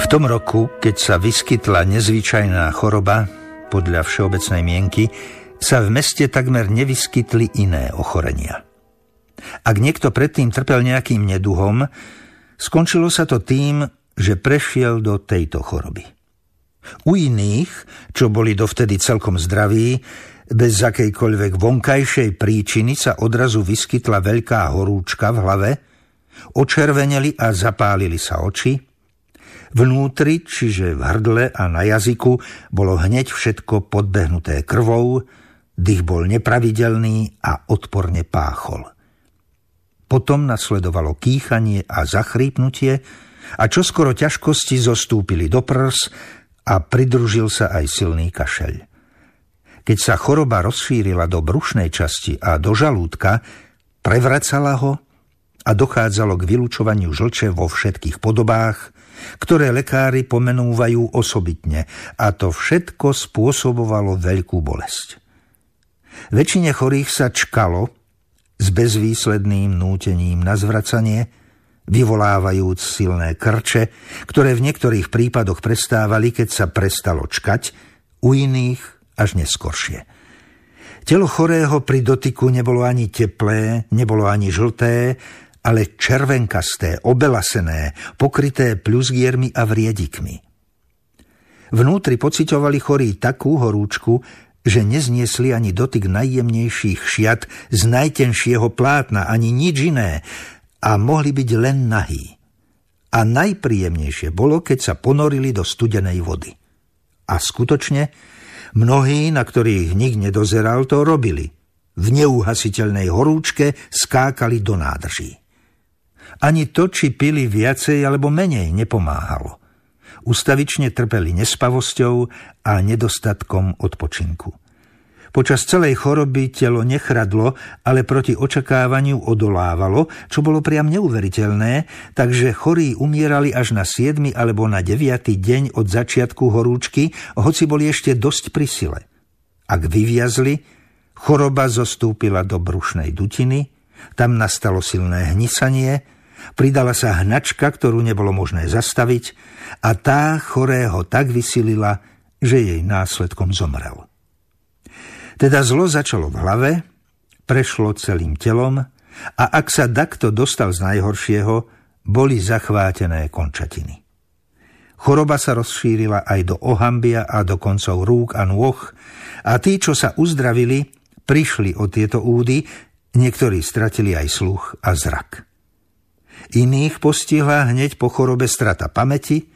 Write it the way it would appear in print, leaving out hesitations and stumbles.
V tom roku, keď sa vyskytla nezvyčajná choroba, podľa všeobecnej mienky, sa v meste takmer nevyskytli iné ochorenia. Ak niekto predtým trpel nejakým neduhom, skončilo sa to tým, že prešiel do tejto choroby. U iných, čo boli dovtedy celkom zdraví, bez akejkoľvek vonkajšej príčiny sa odrazu vyskytla veľká horúčka v hlave, očerveneli a zapálili sa oči. Vnútri, čiže v hrdle a na jazyku, bolo hneď všetko podbehnuté krvou, dých bol nepravidelný a odporne páchol. Potom nasledovalo kýchanie a zachrípnutie a čoskoro ťažkosti zostúpili do prs a pridružil sa aj silný kašeľ. Keď sa choroba rozšírila do brušnej časti a do žalúdka, prevracala ho a dochádzalo k vylučovaniu žlče vo všetkých podobách, ktoré lekári pomenúvajú osobitne, a to všetko spôsobovalo veľkú bolesť. Väčšine chorých sa čkalo s bezvýsledným nútením na zvracanie, vyvolávajúc silné krče, ktoré v niektorých prípadoch prestávali, keď sa prestalo čkať, u iných až neskoršie. Telo chorého pri dotyku nebolo ani teplé, nebolo ani žlté, ale červenkasté, obelasené, pokryté pľuzgiermi a vriedikmi. Vnútri pociťovali chorí takú horúčku, že nezniesli ani dotyk najjemnejších šiat z najtenšieho plátna, ani nič iné, a mohli byť len nahí. A najpríjemnejšie bolo, keď sa ponorili do studenej vody. A skutočne, mnohí, na ktorých nik nedozeral, to robili. V neuhasiteľnej horúčke skákali do nádrží. Ani to, či pili viacej alebo menej, nepomáhalo. Ustavične trpeli nespavosťou a nedostatkom odpočinku. Počas celej choroby telo nechradlo, ale proti očakávaniu odolávalo, čo bolo priam neuveriteľné, takže chorí umierali až na 7. alebo na 9. deň od začiatku horúčky, hoci boli ešte dosť pri sile. Ak vyviazli, choroba zostúpila do brušnej dutiny, tam nastalo silné hnisanie, pridala sa hnačka, ktorú nebolo možné zastaviť, a tá chorého tak vysilila, že jej následkom zomrel. Teda zlo začalo v hlave, prešlo celým telom a ak sa dakto dostal z najhoršieho, boli zachvátené končatiny. Choroba sa rozšírila aj do ohambia a do koncov rúk a nôh a tí, čo sa uzdravili, prišli o tieto údy, niektorí stratili aj sluch a zrak. Iných postihla hneď po chorobe strata pamäti,